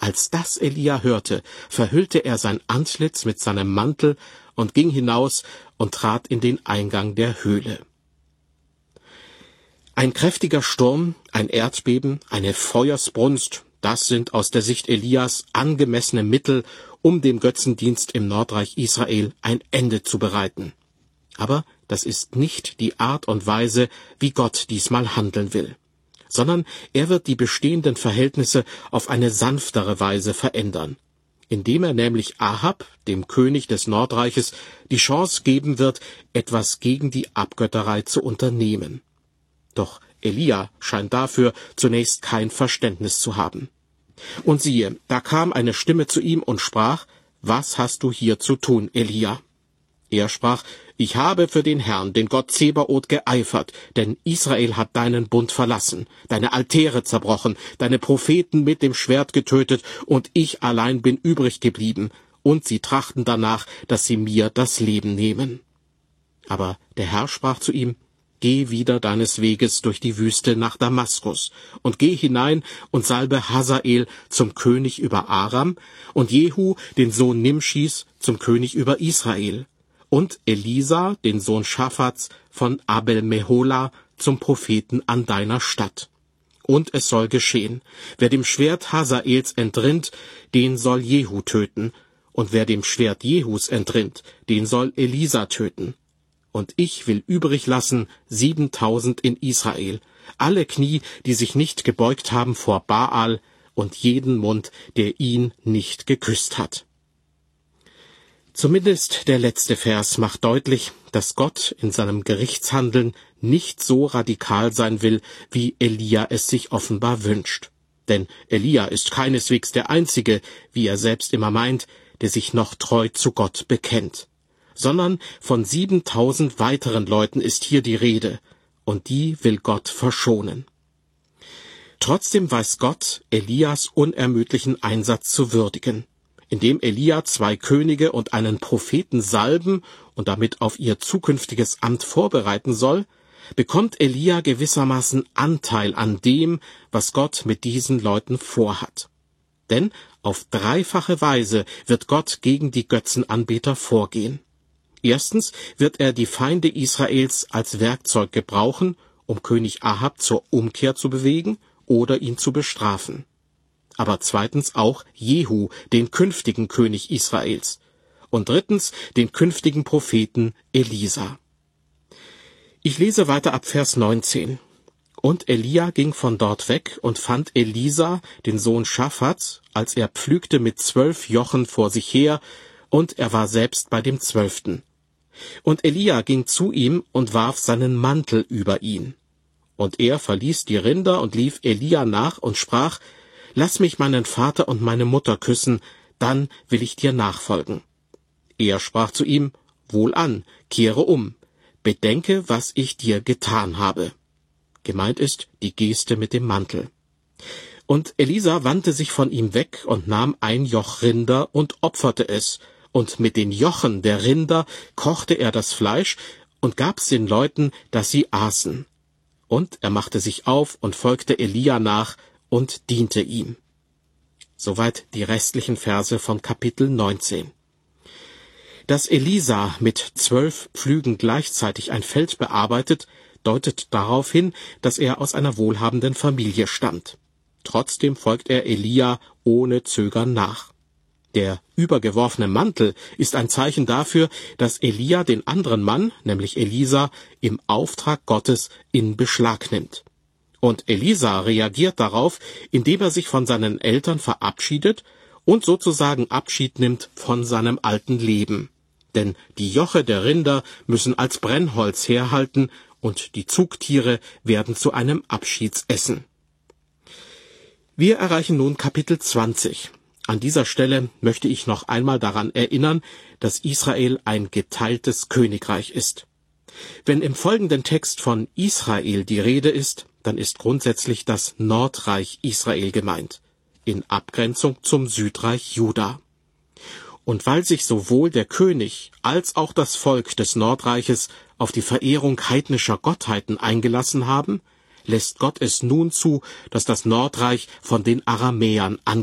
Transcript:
Als das Elia hörte, verhüllte er sein Antlitz mit seinem Mantel und ging hinaus und trat in den Eingang der Höhle. Ein kräftiger Sturm, ein Erdbeben, eine Feuersbrunst, das sind aus der Sicht Elias angemessene Mittel, um dem Götzendienst im Nordreich Israel ein Ende zu bereiten. Aber das ist nicht die Art und Weise, wie Gott diesmal handeln will, sondern er wird die bestehenden Verhältnisse auf eine sanftere Weise verändern, indem er nämlich Ahab, dem König des Nordreiches, die Chance geben wird, etwas gegen die Abgötterei zu unternehmen. Doch Elia scheint dafür zunächst kein Verständnis zu haben. Und siehe, da kam eine Stimme zu ihm und sprach: Was hast du hier zu tun, Elia? Er sprach: Ich habe für den Herrn, den Gott Zebaoth, geeifert, denn Israel hat deinen Bund verlassen, deine Altäre zerbrochen, deine Propheten mit dem Schwert getötet, und ich allein bin übrig geblieben, und sie trachten danach, dass sie mir das Leben nehmen. Aber der Herr sprach zu ihm: Geh wieder deines Weges durch die Wüste nach Damaskus und geh hinein und salbe Hazael zum König über Aram und Jehu, den Sohn Nimschis, zum König über Israel und Elisa, den Sohn Schaphats, von Abel-Mehola zum Propheten an deiner Stadt. Und es soll geschehen, wer dem Schwert Hazaels entrinnt, den soll Jehu töten, und wer dem Schwert Jehus entrinnt, den soll Elisa töten. Und ich will übrig lassen 7.000 in Israel, alle Knie, die sich nicht gebeugt haben vor Baal, und jeden Mund, der ihn nicht geküsst hat. Zumindest der letzte Vers macht deutlich, dass Gott in seinem Gerichtshandeln nicht so radikal sein will, wie Elia es sich offenbar wünscht. Denn Elia ist keineswegs der Einzige, wie er selbst immer meint, der sich noch treu zu Gott bekennt, sondern von 7.000 weiteren Leuten ist hier die Rede, und die will Gott verschonen. Trotzdem weiß Gott, Elias unermüdlichen Einsatz zu würdigen, indem Elia 2 Könige und einen Propheten salben und damit auf ihr zukünftiges Amt vorbereiten soll, bekommt Elia gewissermaßen Anteil an dem, was Gott mit diesen Leuten vorhat. Denn auf dreifache Weise wird Gott gegen die Götzenanbeter vorgehen. Erstens wird er die Feinde Israels als Werkzeug gebrauchen, um König Ahab zur Umkehr zu bewegen oder ihn zu bestrafen. Aber zweitens auch Jehu, den künftigen König Israels. Und drittens den künftigen Propheten Elisa. Ich lese weiter ab Vers 19. Und Elia ging von dort weg und fand Elisa, den Sohn Schaphats, als er pflügte mit 12 Jochen vor sich her, und er war selbst bei dem 12. Und Elia ging zu ihm und warf seinen Mantel über ihn. Und er verließ die Rinder und lief Elia nach und sprach: Lass mich meinen Vater und meine Mutter küssen, dann will ich dir nachfolgen. Er sprach zu ihm: Wohlan, kehre um, bedenke, was ich dir getan habe. Gemeint ist die Geste mit dem Mantel. Und Elisa wandte sich von ihm weg und nahm ein Joch Rinder und opferte es, und mit den Jochen der Rinder kochte er das Fleisch und gab's den Leuten, dass sie aßen. Und er machte sich auf und folgte Elia nach und diente ihm. Soweit die restlichen Verse von Kapitel 19. Dass Elisa mit 12 Pflügen gleichzeitig ein Feld bearbeitet, deutet darauf hin, dass er aus einer wohlhabenden Familie stammt. Trotzdem folgt er Elia ohne Zögern nach. Der übergeworfene Mantel ist ein Zeichen dafür, dass Elia den anderen Mann, nämlich Elisa, im Auftrag Gottes in Beschlag nimmt. Und Elisa reagiert darauf, indem er sich von seinen Eltern verabschiedet und sozusagen Abschied nimmt von seinem alten Leben. Denn die Joche der Rinder müssen als Brennholz herhalten und die Zugtiere werden zu einem Abschiedsessen. Wir erreichen nun Kapitel 20. An dieser Stelle möchte ich noch einmal daran erinnern, dass Israel ein geteiltes Königreich ist. Wenn im folgenden Text von Israel die Rede ist, dann ist grundsätzlich das Nordreich Israel gemeint, in Abgrenzung zum Südreich Juda. Und weil sich sowohl der König als auch das Volk des Nordreiches auf die Verehrung heidnischer Gottheiten eingelassen haben, lässt Gott es nun zu, dass das Nordreich von den Aramäern